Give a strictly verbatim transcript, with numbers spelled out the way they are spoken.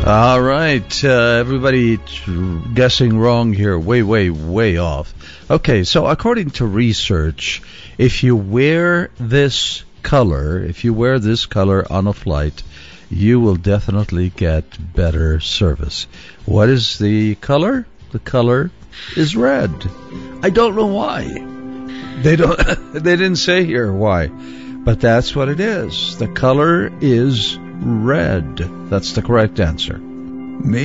All right, uh, everybody t- guessing wrong here, way, way, way off. Okay, so according to research, if you wear this color, if you wear this color on a flight, you will definitely get better service. What is the color? The color is red. I don't know why. They don't. They didn't say here why, but that's what it is. The color is red. That's the correct answer.